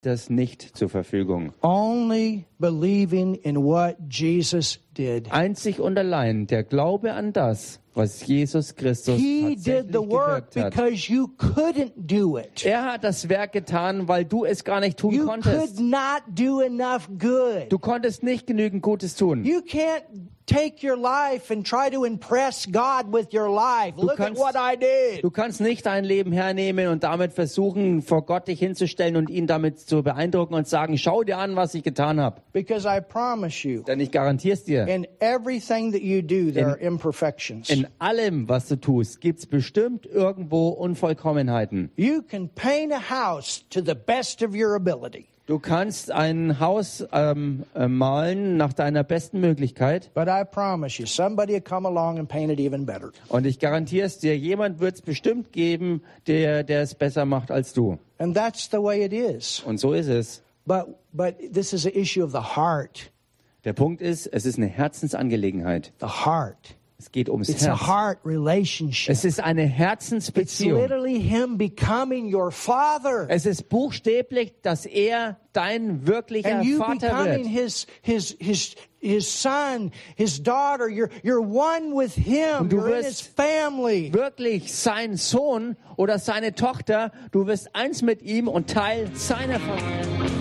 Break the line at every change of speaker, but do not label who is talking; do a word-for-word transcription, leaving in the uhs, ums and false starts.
das nicht zur Verfügung.
Only believing in what Jesus did.
Einzig und allein der Glaube an das, was Jesus Christus
He did
tatsächlich
the work
gewirkt hat.
because you couldn't do it.
Er hat das Werk getan, weil du es gar nicht tun
You
konntest.
could not do enough good.
Du konntest nicht genügend Gutes tun.
You can't take your life and try to impress God with your life.
Du
Look
kannst-
at what I did.
Du kannst nicht dein Leben hernehmen und damit versuchen, vor Gott dich hinzustellen und ihn damit zu beeindrucken und sagen, schau dir an, was ich getan habe.
Because I promise you,
Denn ich garantiere es dir,
in everything that you do, there are imperfections.
in allem, was du tust, gibt es bestimmt irgendwo Unvollkommenheiten.
You can paint a house to the best of your ability.
Du kannst ein Haus ähm, äh, malen nach deiner besten Möglichkeit.
But I promise you, somebody will come along and paint it even better.
Und ich garantiere es dir, jemand wird es bestimmt geben, der, der es besser macht als du.
And that's the way it is.
Und so ist es.
But but this is an issue of the heart.
Der Punkt ist, es ist eine Herzensangelegenheit.
The heart.
Es geht ums
It's a
Herz.
heart relationship.
Es ist eine
It's
Herzensbeziehung.
literally him becoming your father.
Es ist buchstäblich, dass er dein wirklicher
And you
Vater
becoming
wird.
his his his his son, his daughter. You're you're one with him.
Und du
You're in
wirst
his family.
Wirklich sein Sohn oder seine Tochter. Du wirst eins mit ihm und Teil seiner Familie.